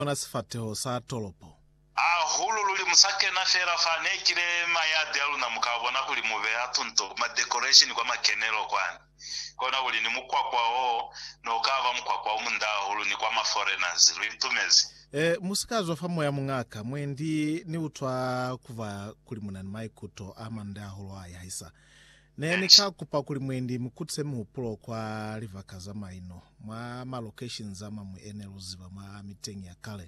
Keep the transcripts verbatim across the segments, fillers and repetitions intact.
Ona sifateo sa tolopo. Ah hulu luli musake na fera fane kile mayade aluna mukabona kuli mube atunto ma decoration kwa makenelo kwani. Kona uli ni mukwa kwao no kava mukwa kwao munda hulu ni kwa ma foreigners lwitumezi. Eh musikazo famo ya mungaka mwendi ni utwa kuva kuli munani maikuto amanda hulu aya isa. Ne nika kupa kuli mwendi mukutse mupulo kwa river kazama ino mwa ma locations ama mu eneluziba mwa mitengi ya kale.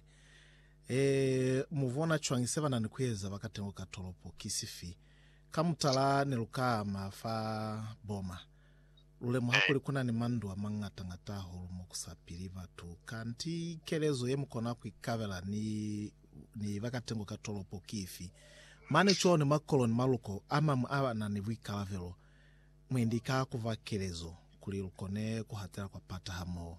E muvona chwangiseva na nikweza bakatengo katolopo kisifi kamutala neluka mafa boma ule muhakuli kuna ni mandu wa mangata ngata hulu mokusapiri batu kanti kelezo ye mukona kwikavela ni ni bakatengo katolopo kifi mane chuo ni makoloni maluko ama aba na niwika velo mwindika kuva kelezo kuli lukone kuhatera kwa pata hamo.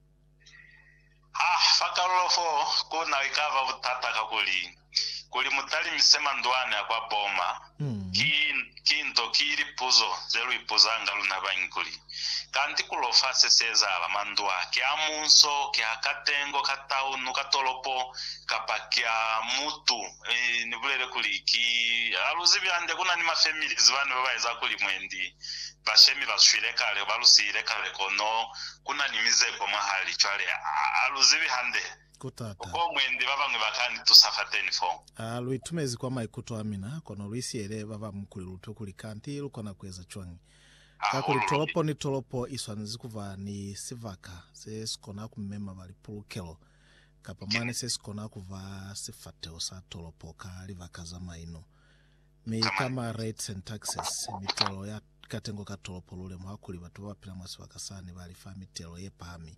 Ah, fakalofo kuna wikava utata kakuli. Kuli mutali misema ndwane kwa boma. Mm. Ki kinto kiri puzo zelu ipuzanga luna bankuli. Kanti kulofa seseza ala mandwa kya munso kya katengo kataunu katolopo kapakia mutu e, nibulele kuli ki aluzibi ande kuna ni ma families bane babaza kuli mwendi. Bashemi baswire kale balusire kale kono kuna nimize kwa mahali chwale aluzibi hande Kutata ko mwendi babamwe bakandi tusafateni fo alu itumezi kwa maikuto amina kono luisi ele baba mukuli luto kuli kanti lukona kweza chwangi kakuli tolopo ni tolopo iswanzi kuva ni sivaka se skona kumema bali pulukelo kapamane se skona kuva sifateo sa tolopo ka livaka zama ino mi kama rates and taxes mitelo ya katengo katolopo lule mwakuli batu bapila mwasivaka sani bali fa mitelo ye pami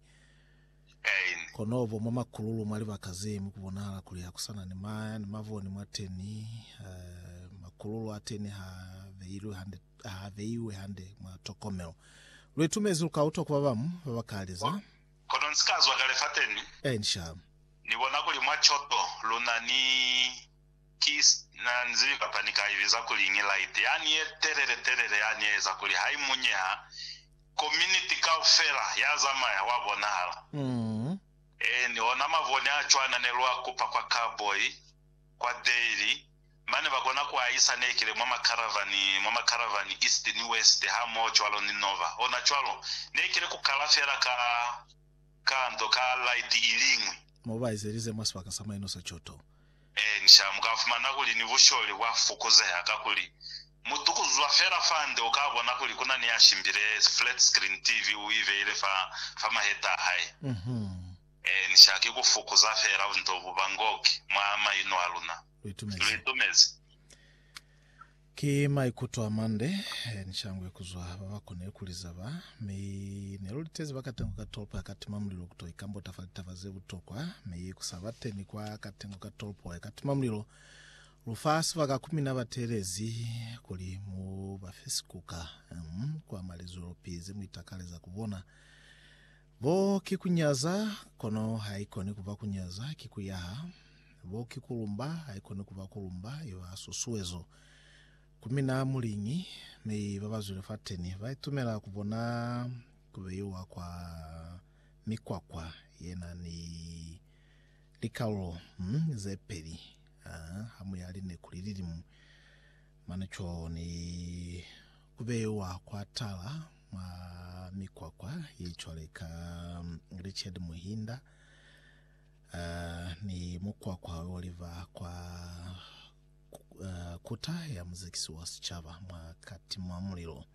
konovo mama kululu mwali bakaze mukubonala kuli akusana ni maya ni mavoni mwateni uh, makululu ateni ha veiru hande ha veiwe hande mwatokomelo lwetumezi ukauto kwa bamu babakaliza kono nsikazwa kale fateni eh insha nibona kuli mwachoto luna ni kis na nzili kapanika hivi za kuli ngelaite yani ye terere terere yani ye za kuli haimunya community kaufera ya zama ya wabonala mm eh ni ona mavoni achwana nelwa kupa kwa cowboy kwa daily mane bakona kwa isa nekile mama caravani mama caravani east ni west ha mocho alo ni nova ona chwalo nekile ku kalafera ka kanto ka light ilingwi mobaize rize mwaswaka sama ino sachoto eh nishamukafumana kuli ni bushole wafukuze akakuli mutukuzwa fera fande ukabona kuli kuna ni ashimbire flat screen T V uive ile fa fa maheta hai mhm eh nishaki kufukuza fera untovu bangoki mama ino aluna lwetumezi lwetumezi ki maikuto amande eh, nishangwe kuzwa babako nekuliza ba mi nerulitezi bakatengo katolpo akatima mlilo kuto ikambo tafali tavaze butokwa mi kusabate ni kwa katengo katolpo akatima mlilo rufasi baka kumi na baterezi kuli mu bafesikuka um, kwa malizo pizi mwitakale za kubona bo kikunyaza kono haikoni kuva kunyaza kikuyaha bo kikulumba haikoni kuva kulumba yo asusuwezo kumina mulingi me babazule fateni baitumela kubona kubeyowa kwa mikwakwa yena ni likalo mm, zepeli ah hamu yali ne kulirimu manacho ni kubeyowa kwa tala ma mikwakwa yichwaleka um, Richard Muhinda uh, ni mukwakwa Oliver kwa Uh, kuta ya muziki wa Chava mwakati mwa mulilo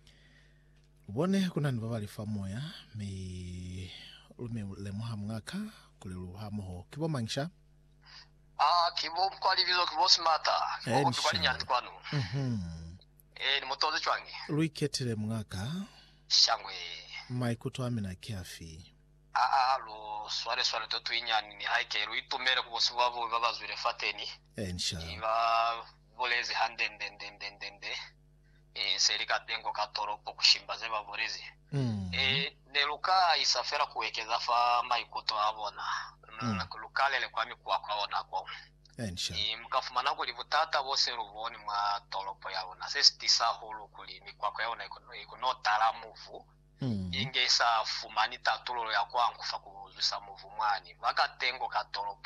ubone kuna nibabali famoya mi lume le muhamwaka kuli luhamoho kibo mangisha ah kibo kwali bizo kibo smata eh, ko kwali nyandi kwanu mhm eh ni mutoze chwangi luiketele mwaka shangwe maikuto amina kiafi ah ah lo sware sware to twinyani ni haike ruitumere kubosi babo babazure fateni ensha iba bolezi handendendendende eh serika tengo katoropo kushimbaze baborezi mm. eh neluka isafera kuwekeza fa maikuto abona mm. na kulukale le kwami kwa kwaona kwa ensha eh mkafumana kuli butata bose ruboni mwa tolopo yaona sestisa hulu kuli ni kwa kwaona ikono ikono talamuvu mm. ingesa fumani tatulo ya kwangu fa kuzwisa muvumwani vakatengo katolopo